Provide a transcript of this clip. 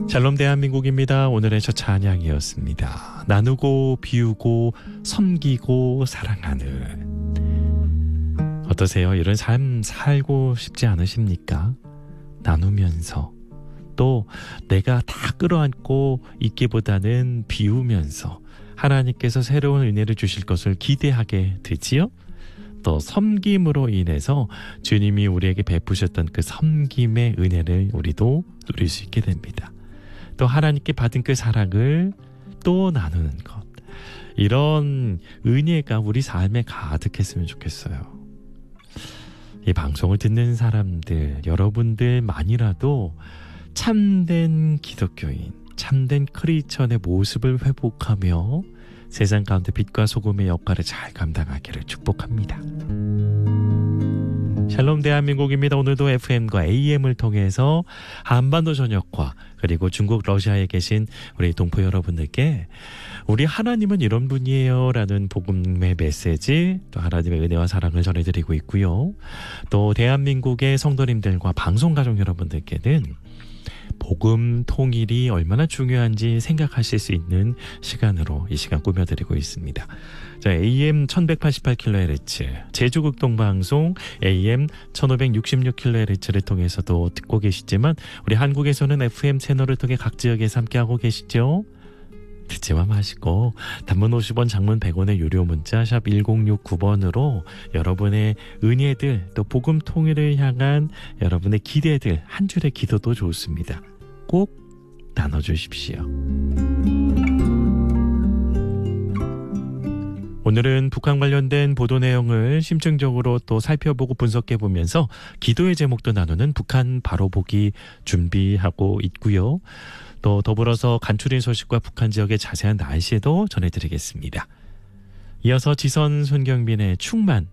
샬롬 대한민국입니다. 오늘의 첫 찬양이었습니다. 나누고 비우고 섬기고 사랑하는. 어떠세요? 이런 삶 살고 싶지 않으십니까? 나누면서 또 내가 다 끌어안고 있기보다는 비우면서 하나님께서 새로운 은혜를 주실 것을 기대하게 되지요? 또 섬김으로 인해서 주님이 우리에게 베푸셨던 그 섬김의 은혜를 우리도 누릴 수 있게 됩니다. 또 하나님께 받은 그 사랑을 또 나누는 것, 이런 은혜가 우리 삶에 가득했으면 좋겠어요. 이 방송을 듣는 사람들, 여러분들만이라도 참된 기독교인, 참된 크리스천의 모습을 회복하며 세상 가운데 빛과 소금의 역할을 잘 감당하기를 축복합니다. 샬롬 대한민국입니다. 오늘도 FM과 AM을 통해서 한반도 전역과 그리고 중국 러시아에 계신 우리 동포 여러분들께 우리 하나님은 이런 분이에요 라는 복음의 메시지, 또 하나님의 은혜와 사랑을 전해드리고 있고요. 또 대한민국의 성도님들과 방송가족 여러분들께는 복음 통일이 얼마나 중요한지 생각하실 수 있는 시간으로 이 시간 꾸며드리고 있습니다. 자, AM 1588kHz 제주극동방송 AM 1566kHz를 통해서도 듣고 계시지만 우리 한국에서는 FM 채널을 통해 각 지역에서 함께하고 계시죠? 듣지만 마시고 단문 50원, 장문 100원의 유료 문자 샵 1069번으로 여러분의 은혜들, 또 복음 통일을 향한 여러분의 기대들, 한 줄의 기도도 좋습니다. 꼭 나눠주십시오. 오늘은 북한 관련된 보도 내용을 심층적으로 또 살펴보고 분석해보면서 기도의 제목도 나누는 북한 바로 보기 준비하고 있고요. 또 더불어서 간추린 소식과 북한 지역의 자세한 날씨도 전해드리겠습니다. 이어서 지선 손경빈의 충만